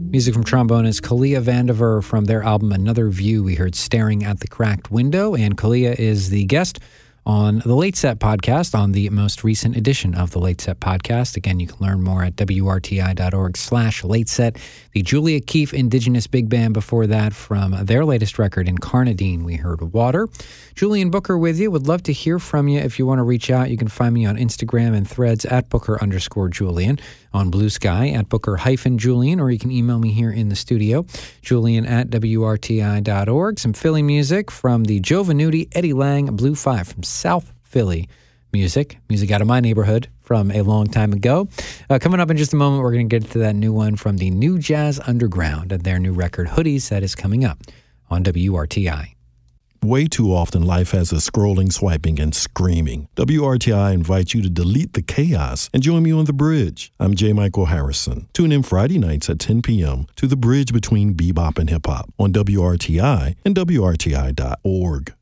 Music from trombonist Kalia Vandiver from their album Another View. We heard Staring at the Cracked Window, and Kalia is the guest on the Late Set podcast, on the most recent edition of the Late Set podcast. Again, you can learn more at wrti.org/lateset. The Julia Keefe Indigenous Big Band before that, from their latest record, Incarnadine, we heard Water. Julian Booker with you. Would love to hear from you. If you want to reach out, you can find me on Instagram and Threads at Booker_Julian, on Blue Sky at Booker-Julian, or you can email me here in the studio, Julian at WRTI.org. Some Philly music from the Joe Venuti, Eddie Lang, Blue 5 from South Philly. Music out of my neighborhood from a long time ago. Coming up in just a moment, we're going to get to that new one from the New Jazz Underground and their new record, Hoodies, that is coming up on WRTI. Way too often, life has us scrolling, swiping, and screaming. WRTI invites you to delete the chaos and join me on The Bridge. I'm J. Michael Harrison. Tune in Friday nights at 10 p.m. to The Bridge between bebop and hip-hop on WRTI and WRTI.org.